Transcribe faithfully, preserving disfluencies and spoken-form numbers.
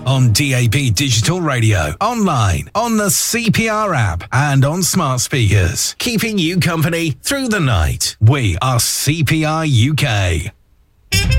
on D A B Digital Radio, online, on the C P R app, and on smart speakers. Keeping you company through the night. We are C P R U K.